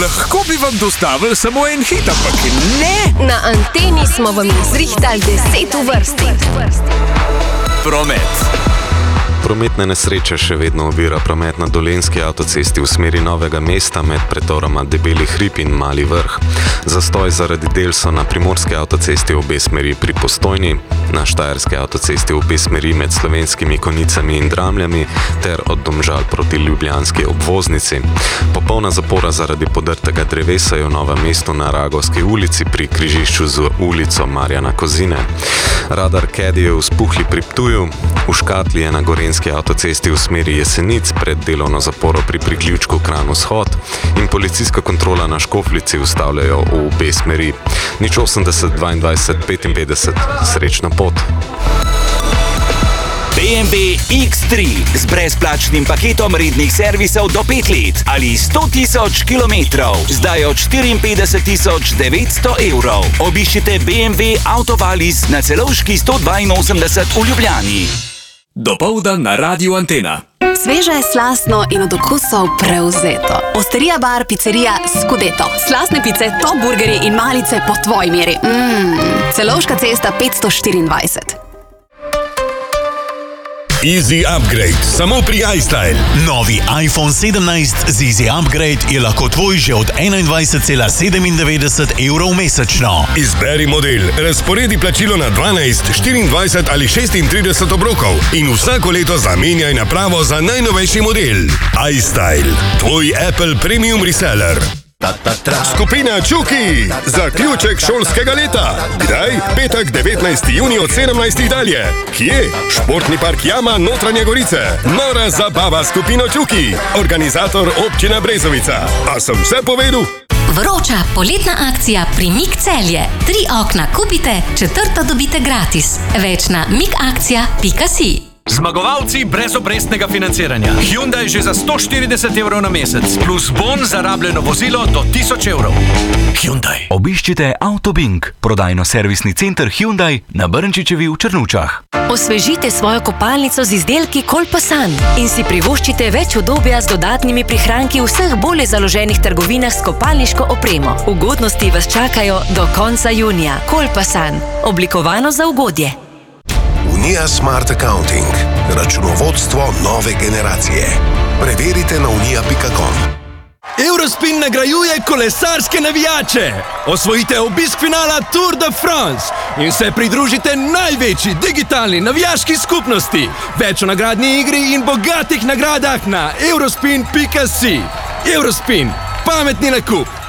Lahko bi vam dostavili samo en hit, ampak ne! Na Anteni smo vam izrihtali 10 v vrsti. Promet. Prometne nesreče še vedno ovira promet na Dolenjski avtocesti v smeri Novega mesta med pretoroma Debeli hrib in Mali vrh. Zastoj zaradi del so na Primorski avtocesti v obe smeri pri Postojni, na Štajerski avtocesti v obe smeri med Slovenskimi Konjicami in Dramljami ter od Domžal proti ljubljanski obvoznici. Popolna zapora zaradi podrtega drevesa je v Novem mestu na Ragovski ulici pri križišču z ulico Marjana Kozine. Radar Kedi je v Spuhli pri Ptuju, v Škatli je na Gorenjski avtocesti v smeri Jesenic pred delovno zaporo pri priključku Kranj-Vzhod in policijska kontrola na Škofljici ustavljajo v obe smeri. 080 22 55, srečna pot. BMW X3 z brezplačnim paketom rednih servisov do 5 let ali 100 000 kilometrov, zdaj od 54 900 evrov. Obiščite BMW Autovalis na Celovški 182 v Ljubljani. Dopoldan na Radiu Antena. Sveže, slastno in od okusov prevzeto. Osterija bar, pizzerija Scudeto. Slastne pice, top burgeri in malice po tvoji meri. Celovška cesta 524. Easy Upgrade, samo pri iStyle. Novi iPhone 17 z Easy Upgrade je lahko tvoj že od 21,97 evrov mesečno. Izberi model, razporedi plačilo na 12, 24 ali 36 obrokov in vsako leto zamenjaj napravo za najnovejši model. iStyle, tvoj Apple Premium Reseller. Skupina Čuki, zaključek šolskega leta. Kdaj? Petek 19. junij od 17. dalje. Kje? Športni park Jama, Notranje Gorice. Nora zabava skupino Čuki. Organizator občina Brezovica. A sem vse povedal? Vroča poletna akcija pri MIG Celje. 3 okna kupite, 4. dobite gratis. Več na migakcija.si. Zmagovalci brezobrestnega financiranja. Hyundai že za 140 evrov na mesec, plus bon za rabljeno vozilo do 1000 evrov. Hyundai. Obiščite Autobing, prodajno-servisni center Hyundai na Brnčičevi v Črnučah. Osvežite svojo kopalnico z izdelki Kolpasan in si privoščite več udobja z dodatnimi prihranki v vseh bolje založenih trgovinah s kopalniško opremo. Ugodnosti vas čakajo do konca junija. Kolpasan, oblikovano za ugodje. Unija Smart Accounting. Računovodstvo nove generacije. Preverite na unija.com. Eurospin nagrajuje kolesarske navijače. Osvojite obisk finala Tour de France in se pridružite največji digitalni navijaški skupnosti. Več o nagradni igri in bogatih nagradah na eurospin.si. Eurospin. Pametni nakup.